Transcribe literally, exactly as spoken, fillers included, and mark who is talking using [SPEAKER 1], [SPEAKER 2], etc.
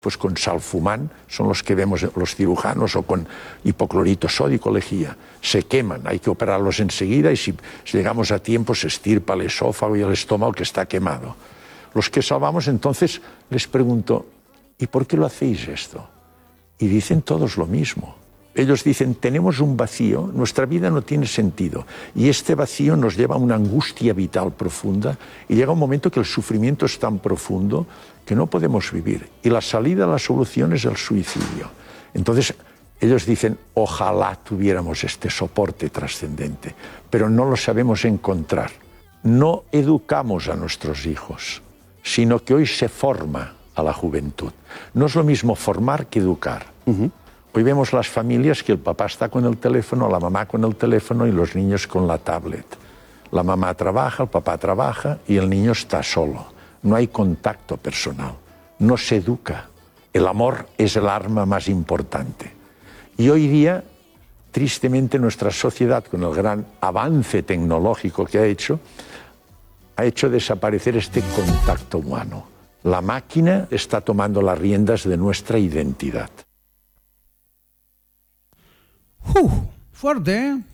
[SPEAKER 1] pues con salfumán, son los que vemos los cirujanos, o con hipoclorito sódico, lejía. Se queman, hay que operarlos enseguida y si, si llegamos a tiempo se estirpa el esófago y el estómago que está quemado. Los que salvamos, entonces les pregunto, ¿y por qué lo hacéis esto? Y dicen todos lo mismo. Ellos dicen, tenemos un vacío, nuestra vida no tiene sentido y este vacío nos lleva a una angustia vital profunda y llega un momento que el sufrimiento es tan profundo que no podemos vivir y la salida, la solución es el suicidio. Entonces ellos dicen, ojalá tuviéramos este soporte trascendente, pero no lo sabemos encontrar. No educamos a nuestros hijos, sino que hoy se forma a la juventud. No es lo mismo formar que educar. Uh-huh. Hoy vemos las familias que el papá está con el teléfono, la mamá con el teléfono y los niños con la tablet. La mamá trabaja, el papá trabaja y el niño está solo. No hay contacto personal, no se educa. El amor es el arma más importante. Y hoy día, tristemente, nuestra sociedad, con el gran avance tecnológico que ha hecho, ha hecho desaparecer este contacto humano. La máquina está tomando las riendas de nuestra identidad.
[SPEAKER 2] Uh, fuerte, ¿eh?